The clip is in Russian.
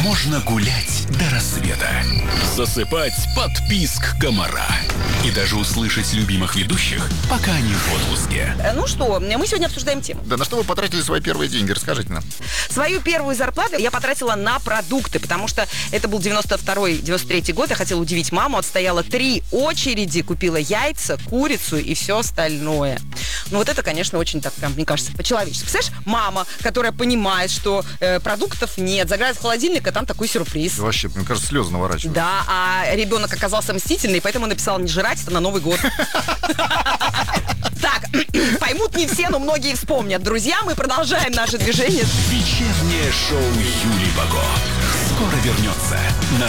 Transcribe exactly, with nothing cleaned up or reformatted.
можно гулять до рассвета, засыпать под писк комара и даже услышать любимых ведущих, пока они в отпуске. Э, Ну что, мы сегодня обсуждаем тему. Да на что вы потратили свои первые деньги? Расскажите нам. Свою первую зарплату я потратила на продукты, потому что это был девяносто второй девяносто третий год. Я хотела удивить маму, отстояла три очереди, купила яйца, курицу и все остальное. Ну вот это, конечно, очень так, прям, мне кажется, по-человечески. Представляешь, мама, которая понимает, что э, продуктов нет, заглядывает в холодильник, а там такой сюрприз. Вообще, мне кажется, слезы наворачивают. Да, а ребенок оказался мстительный, поэтому написал не жрать это на Новый год. Так, поймут не все, но многие вспомнят. Друзья, мы продолжаем наше движение. Вечернее шоу Юли Баго скоро вернется на